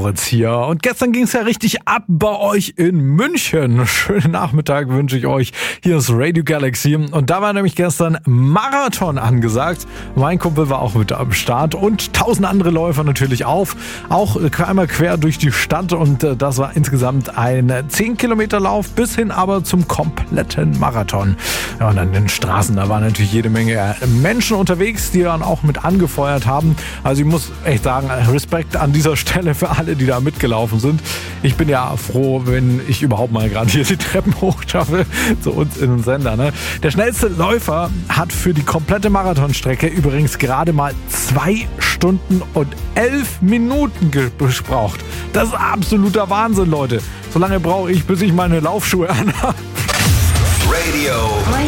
Moritz hier. Und gestern ging es ja richtig ab bei euch in München. Schönen Nachmittag wünsche ich euch. Hier ist Radio Galaxy. Und da war nämlich gestern Marathon angesagt. Mein Kumpel war auch mit am Start und 1000 andere Läufer natürlich auch einmal quer durch die Stadt. Und das war insgesamt ein 10 Kilometer Lauf bis hin aber zum kompletten Marathon. Ja, und an den Straßen, da waren natürlich jede Menge Menschen unterwegs, die dann auch mit angefeuert haben. Also ich muss echt sagen, Respekt an dieser Stelle für alle, die da mitgelaufen sind. Ich bin ja froh, wenn ich überhaupt mal gerade hier die Treppen hochschaffe zu uns in den Sender. Ne? Der schnellste Läufer hat für die komplette Marathonstrecke übrigens gerade mal 2 Stunden und 11 Minuten gebraucht. Das ist absoluter Wahnsinn, Leute. So lange brauche ich, bis ich meine Laufschuhe anhabe. Radio